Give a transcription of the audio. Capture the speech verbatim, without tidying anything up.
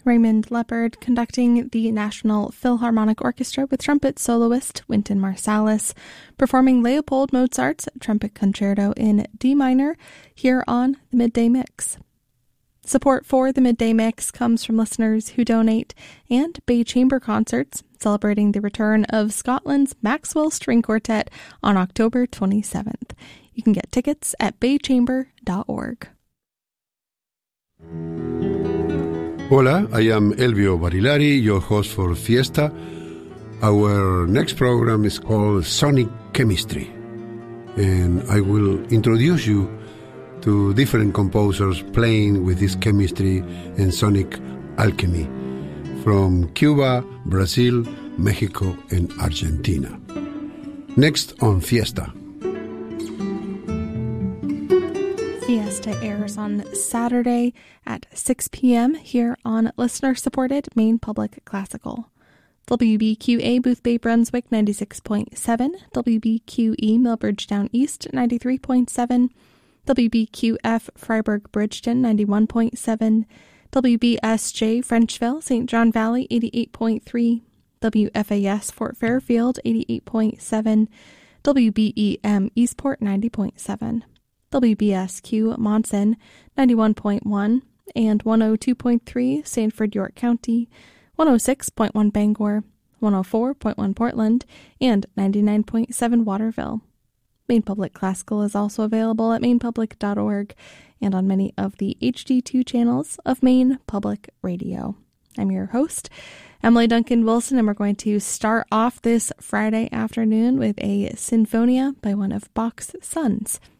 Raymond Leppard conducting the National Philharmonic Orchestra with trumpet soloist Wynton Marsalis, performing Leopold Mozart's Trumpet Concerto in D minor here on the Midday Mix. Support for the Midday Mix comes from listeners who donate, and Bay Chamber Concerts, celebrating the return of Scotland's Maxwell String Quartet on October twenty-seventh. You can get tickets at bay chamber dot org. Hola, I am Elvio Barilari, your host for Fiesta. Our next program is called Sonic Chemistry, and I will introduce you to different composers playing with this chemistry and sonic alchemy from Cuba, Brazil, Mexico, and Argentina. Next on Fiesta. Fiesta airs on Saturday at six p.m. here on listener-supported Maine Public Classical. W B Q A Booth Bay Brunswick ninety-six point seven, W B Q E Millbridge Down East ninety-three point seven, W B Q F Freiburg Bridgeton ninety-one point seven, W B S J Frenchville Saint John Valley eighty-eight point three, W F A S Fort Fairfield eighty-eight point seven, W B E M Eastport ninety point seven, W B S Q Monson ninety-one point one, and one oh two point three Sanford York County, one oh six point one Bangor, one oh four point one Portland, and ninety-nine point seven Waterville. Maine Public Classical is also available at maine public dot org and on many of the H D two channels of Maine Public Radio. I'm your host, Emily Duncan Wilson, and we're going to start off this Friday afternoon with a Sinfonia by one of Bach's sons.